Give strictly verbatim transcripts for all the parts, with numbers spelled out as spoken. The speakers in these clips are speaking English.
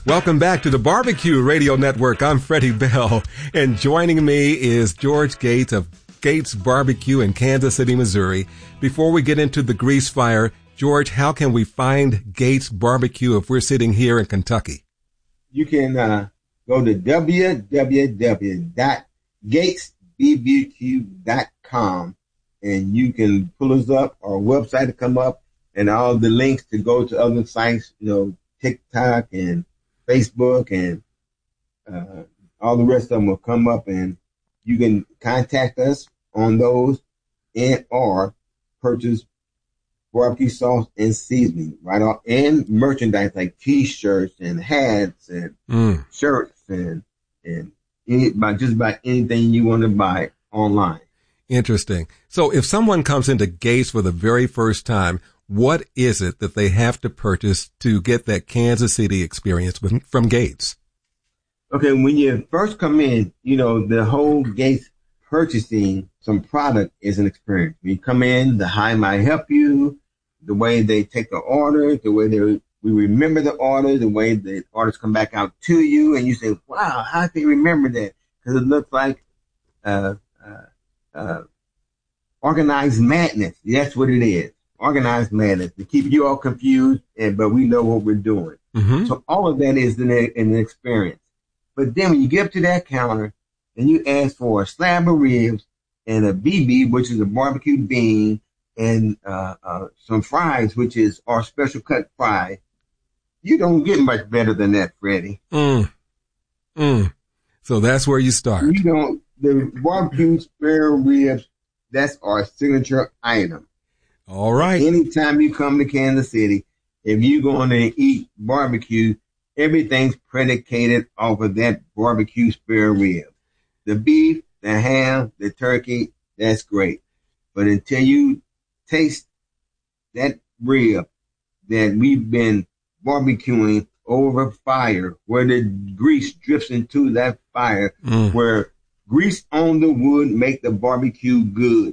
Welcome back to the Barbecue Radio Network. I'm Freddie Bell, and joining me is George Gates of Gates Barbecue in Kansas City, Missouri. Before we get into the grease fire, George, how can we find Gates Barbecue if we're sitting here in Kentucky? You can uh, go to w w w dot gates b b q dot com and you can pull us up. Our website to come up and all the links to go to other sites, you know, TikTok and Facebook and uh, all the rest of them will come up, and you can contact us on those and or purchase barbecue sauce and seasoning right off, and merchandise like T-shirts and hats and mm. shirts and and any, about just about anything you want to buy online. Interesting. So if someone comes into Gates for the very first time, what is it that they have to purchase to get that Kansas City experience with, from Gates? Okay, when you first come in, you know, the whole Gates purchasing some product is an experience. When you come in, the hi might help you, the way they take the order, the way they we remember the order, the way the orders come back out to you, and you say, wow, how did they remember that? Because it looks like uh, uh, uh, organized madness. That's what it is. Organized madness to keep you all confused, and but we know what we're doing. Mm-hmm. So all of that is an, an experience. But then when you get up to that counter and you ask for a slab of ribs and a B B, which is a barbecue bean, and uh, uh, some fries, which is our special cut fry, you don't get much better than that, Freddie. Mm. Mm. So that's where you start. You don't. The barbecue spare ribs, that's our signature item. All right. Anytime you come to Kansas City, if you're going to eat barbecue, everything's predicated off of that barbecue spare rib. The beef, the ham, the turkey, that's great. But until you taste that rib that we've been barbecuing over fire, where the grease drips into that fire, mm. where grease on the wood make the barbecue good.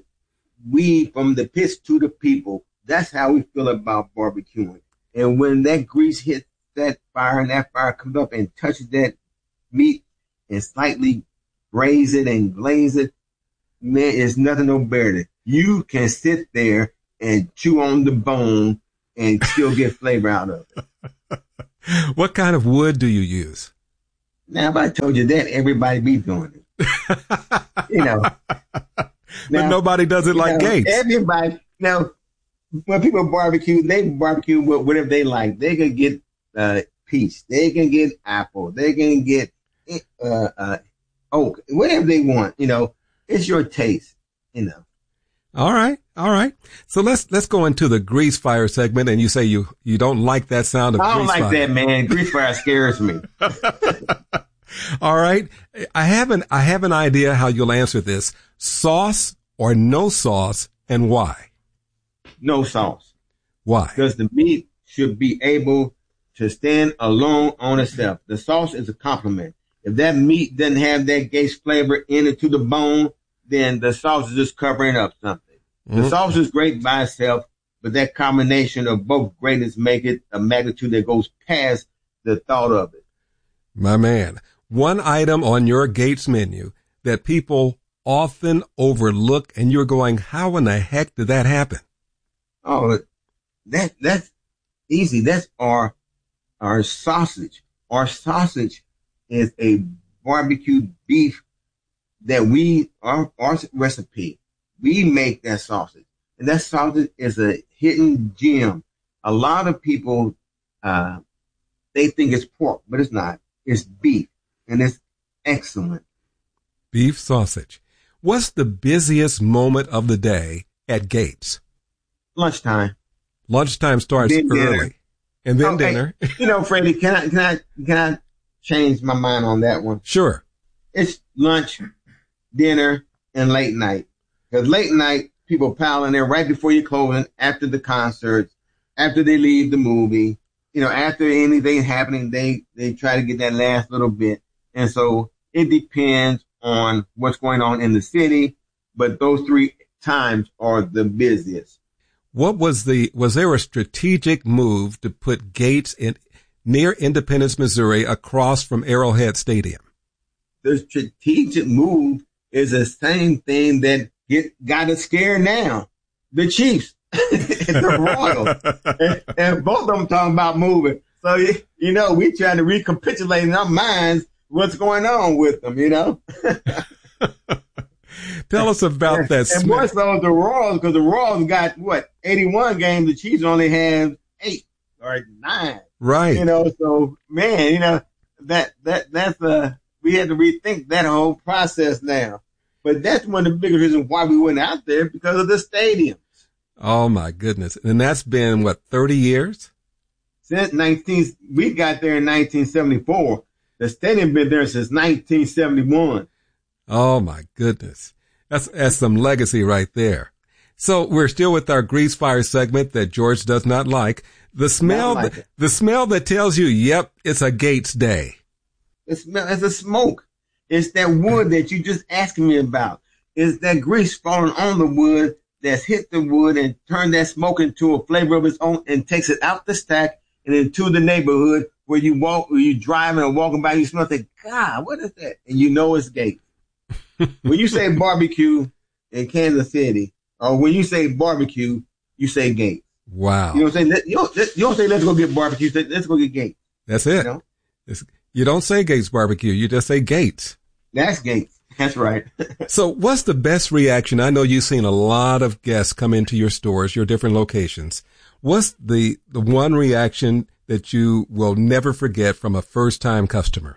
We, from the pits to the people, that's how we feel about barbecuing. And when that grease hits that fire and that fire comes up and touches that meat and slightly braise it and glaze it, man, it's nothing no better. You can sit there and chew on the bone and still get flavor out of it. What kind of wood do you use? Now, if I told you that, everybody be doing it. You know. Now, but nobody does it like know, Gates. Everybody. Now, when people barbecue, they barbecue with whatever they like. They can get uh, peach. They can get apple. They can get uh, uh, oak. Whatever they want. You know, it's your taste. You know. All right. All right. So let's let's go into the grease fire segment. And you say you, you don't like that sound of grease fire. I don't like fire. that, man. Grease fire scares me. All right. I have an, I have an idea how you'll answer this. Sauce or no sauce, and why? No sauce. Why? Because the meat should be able to stand alone on itself. The sauce is a compliment. If that meat doesn't have that Gates flavor in it to the bone, then the sauce is just covering up something. Mm-hmm. The sauce is great by itself, but that combination of both greatness make it a magnitude that goes past the thought of it. My man. One item on your Gates menu that people often overlook, and you're going, how in the heck did that happen? Oh, that that's easy. That's our our sausage. Our sausage is a barbecue beef that we our our recipe. We make that sausage, and that sausage is a hidden gem. A lot of people uh they think it's pork, but it's not. It's beef. And it's excellent. Beef sausage. What's the busiest moment of the day at Gates? Lunchtime. Lunchtime starts then early. Dinner. And then oh, dinner. Hey, you know, Freddie, can I, can I, can I change my mind on that one? Sure. It's lunch, dinner, and late night. Because late night, people pile in there right before you're closing, after the concerts, after they leave the movie. You know, after anything happening, they, they try to get that last little bit. And so it depends on what's going on in the city, but those three times are the busiest. What was the, was there a strategic move to put Gates in, near Independence, Missouri, across from Arrowhead Stadium. The strategic move is the same thing that get, got us scared now. The Chiefs, the Royals, and, and both of them talking about moving. So, you know, we trying to recapitulate in our minds what's going on with them, you know. Tell us about that. And more so the Royals, because the Royals got, what, eighty-one games. The Chiefs only have eight or nine. Right. You know, so, man, you know, that that that's uh we had to rethink that whole process now. But that's one of the biggest reasons why we went out there, because of the stadiums. Oh, my goodness. And that's been, what, thirty years? Since nineteen, we got there in nineteen seventy-four. The stadium been there since nineteen seventy-one. Oh, my goodness. That's, that's some legacy right there. So we're still with our grease fire segment that George does not like. The smell, like the, the smell that tells you, yep, it's a Gates day. It smell, it's a smoke. It's that wood that you just asking me about. It's that grease falling on the wood that's hit the wood and turned that smoke into a flavor of its own and takes it out the stack and into the neighborhood where you walk, where you driving or walking by, you smell it, God, what is that? And you know it's Gates. When you say barbecue in Kansas City, or when you say barbecue, you say Gates. Wow. You know what I'm saying? You don't, you don't say, let's go get barbecue. Say, let's go get Gates. That's it. You know? It's, you don't say Gates barbecue. You just say Gates. That's Gates. That's right. So what's the best reaction? I know you've seen a lot of guests come into your stores, your different locations. What's the, the one reaction that you will never forget from a first-time customer?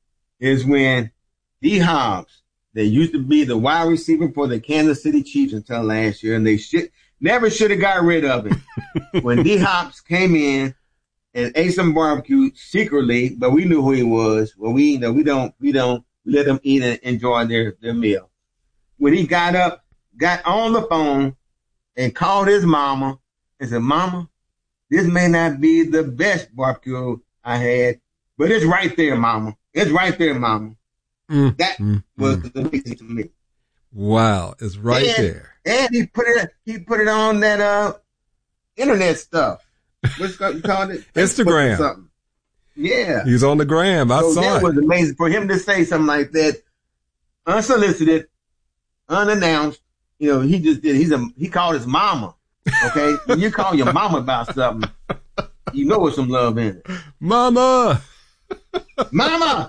Is when D. Hobbs, they used to be the wide receiver for the Kansas City Chiefs until last year, and they should never should have got rid of him. When D. Hobbs came in and ate some barbecue secretly, but we knew who he was. Well, we you know we don't we don't let them eat and enjoy their, their meal. When he got up, got on the phone and called his mama and said, "Mama, this may not be the best barbecue I had, but it's right there, Mama. It's right there, Mama." Mm, that mm, was mm. the big thing to me. Wow, it's right and, there. And he put it he put it on that uh internet stuff. What's you call it? Instagram. Something. Yeah. He's on the gram. I so saw that it. was amazing for him to say something like that, unsolicited, unannounced. You know, he just did. He's a he called his mama. Okay, when you call your mama about something, you know there's some love in it. Mama, mama.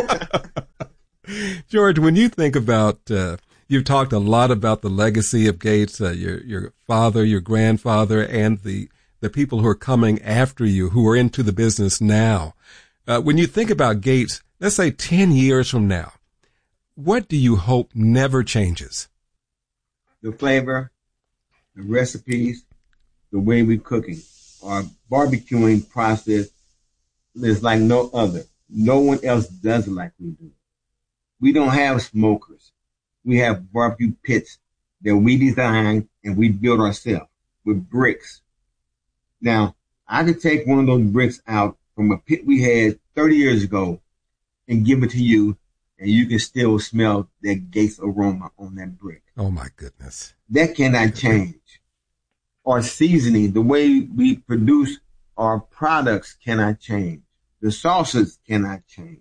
George, when you think about, uh, you've talked a lot about the legacy of Gates, uh, your your father, your grandfather, and the the people who are coming after you, who are into the business now. Uh, when you think about Gates, let's say ten years from now, what do you hope never changes? The flavor, the recipes, the way we're cooking. Our barbecuing process is like no other. No one else does it like we do. We don't have smokers. We have barbecue pits that we design and we build ourselves with bricks. Now, I could take one of those bricks out from a pit we had thirty years ago and give it to you, and you can still smell that Gates aroma on that brick. Oh, my goodness. That cannot change. Our seasoning, the way we produce our products cannot change. The sauces cannot change.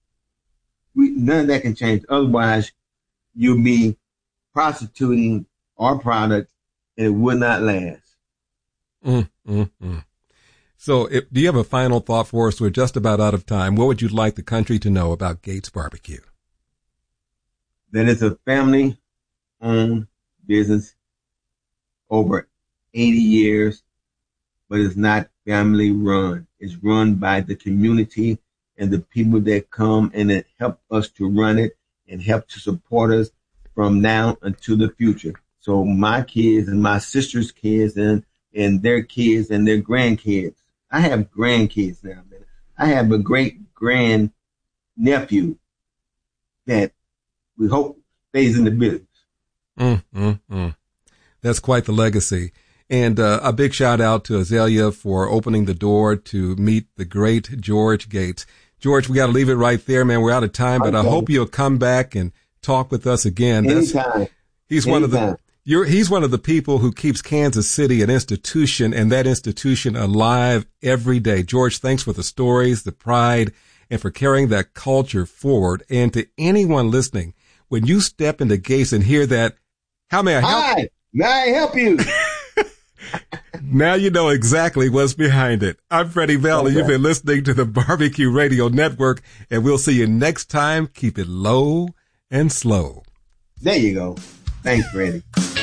We, none of that can change. Otherwise, you'll be prostituting our product and it would not last. Mm, mm, mm. So if, do you have a final thought for us? We're just about out of time. What would you like the country to know about Gates Barbecue? That it's a family-owned business over eighty years, but it's not family-run. It's run by the community and the people that come and that help us to run it and help to support us from now until the future. So my kids and my sister's kids and, and their kids and their grandkids. I have grandkids now, man. I have a great grand nephew that we hope stays in the business. Mm, mm, mm. That's quite the legacy. And uh, a big shout out to Azalea for opening the door to meet the great George Gates. George, we got to leave it right there, man. We're out of time, but okay. I hope you'll come back and talk with us again. That's, Anytime. He's Anytime. one of the You're, he's one of the people who keeps Kansas City an institution and that institution alive every day. George, thanks for the stories, the pride, and for carrying that culture forward. And to anyone listening, when you step into Gates and hear that, how may I help? Hi, may I help you? Now you know exactly what's behind it. I'm Freddie Bell, okay. And you've been listening to the Barbecue Radio Network, and we'll see you next time. Keep it low and slow. There you go. Thanks, Freddie.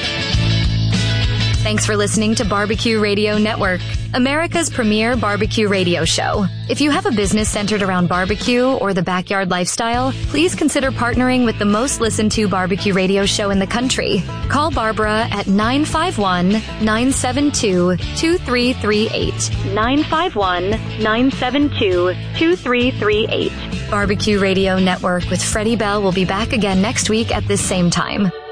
Thanks for listening to Barbecue Radio Network, America's premier barbecue radio show. If you have a business centered around barbecue or the backyard lifestyle, please consider partnering with the most listened to barbecue radio show in the country. Call Barbara at nine five one, nine seven two, two three three eight. nine five one, nine seven two, two three three eight. Barbecue Radio Network with Freddie Bell will be back again next week at this same time.